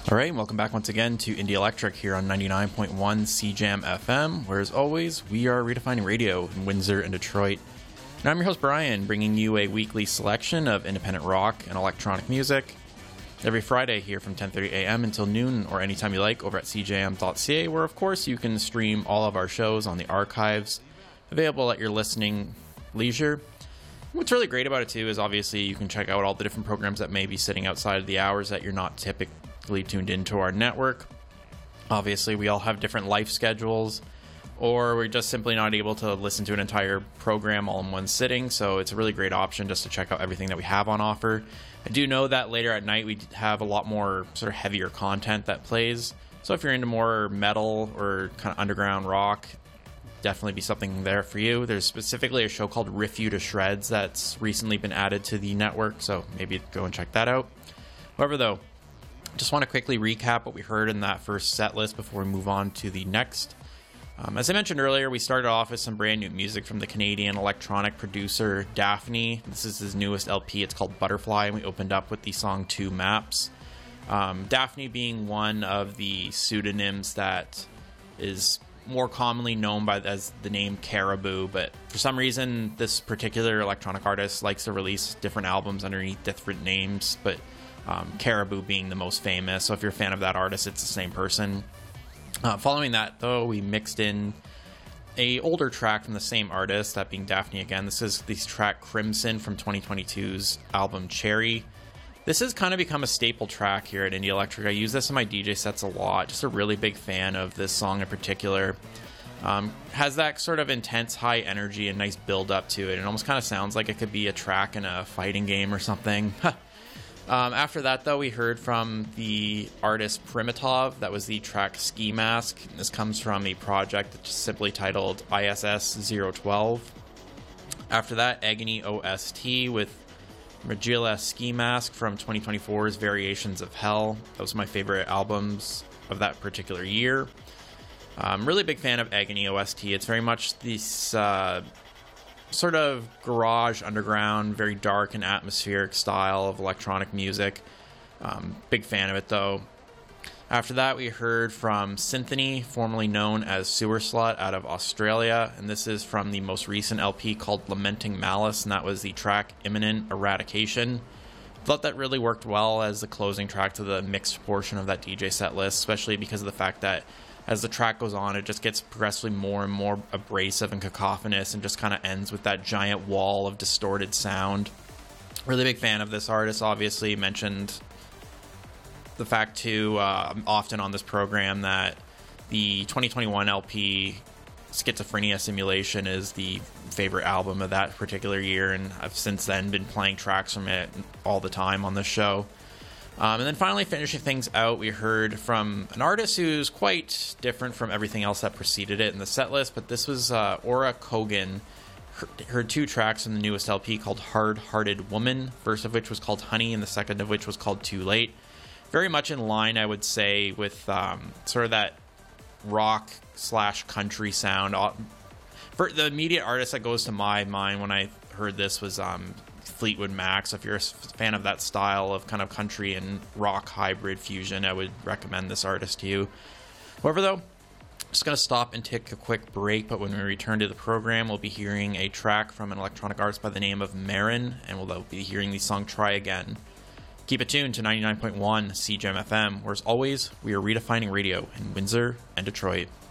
All right, welcome back once again to Indie Electric here on 99.1 CJAM FM, where as always, we are redefining radio in Windsor and Detroit. And I'm your host, Brian, bringing you a weekly selection of independent rock and electronic music every Friday here from 10:30 a.m. until noon or anytime you like over at cjam.ca, where of course you can stream all of our shows on the archives available at your listening leisure. What's really great about it too is obviously you can check out all the different programs that may be sitting outside of the hours that you're not typically tuned into our network. Obviously, we all have different life schedules, or we're just simply not able to listen to an entire program all in one sitting, so it's a really great option just to check out everything that we have on offer. I do know that later at night we have a lot more sort of heavier content that plays, so if you're into more metal or kind of underground rock, definitely be something there for you. There's specifically a show called Riff You to Shreds that's recently been added to the network, so maybe go and check that out. However, though, just want to quickly recap what we heard in that first set list before we move on to the next. As I mentioned earlier, we started off with some brand new music from the Canadian electronic producer Daphne. This is his newest LP. It's called Butterfly, and we opened up with the song Two Maps. Daphne being one of the pseudonyms that is more commonly known by as the name Caribou, but for some reason this particular electronic artist likes to release different albums underneath different names, but Caribou being the most famous. So if you're a fan of that artist, it's the same person. Following that, though, we mixed in a older track from the same artist, that being Daphne again. This is the track Crimson from 2022's album Cherry. This has kind of become a staple track here at Indie Electric. I use this in my DJ sets a lot. Just a really big fan of this song in particular. Has that sort of intense high energy and nice build up to it. It almost kind of sounds like it could be a track in a fighting game or something. After that, though, we heard from the artist Primitov. That was the track Ski Mask. This comes from a project that's just simply titled ISS 012. After that, Agony OST with Magilla Ski Mask from 2024's Variations of Hell. That was my favorite albums of that particular year. I'm really big fan of Agony OST. It's very much this sort of garage, underground, very dark and atmospheric style of electronic music. Big fan of it, though. After that, we heard from Synthony, formerly known as Sewer Slut, out of Australia, and this is from the most recent LP called Lamenting Malice, and that was the track Imminent Eradication. Thought that really worked well as the closing track to the mixed portion of that DJ set list, especially because of the fact that as the track goes on, it just gets progressively more and more abrasive and cacophonous and just kind of ends with that giant wall of distorted sound. Really big fan of this artist. Obviously mentioned the fact too often on this program that the 2021 LP Schizophrenia Simulation is the favorite album of that particular year, and I've since then been playing tracks from it all the time on this show. And then finally, finishing things out, we heard from an artist who's quite different from everything else that preceded it in the set list, but this was Aura Kogan. Her two tracks from the newest LP called Hard Hearted Woman, first of which was called Honey, and the second of which was called Too Late. Very much in line, I would say, with sort of that rock / country sound. For the immediate artist that goes to my mind when I heard this was Fleetwood Mac. So if you're a fan of that style of kind of country and rock hybrid fusion, I would recommend this artist to you. However, though, just going to stop and take a quick break, but when we return to the program, we'll be hearing a track from an electronic artist by the name of Marin, and we'll be hearing the song Try Again. Keep it tuned to 99.1 CJAM FM, where as always, we are redefining radio in Windsor and Detroit.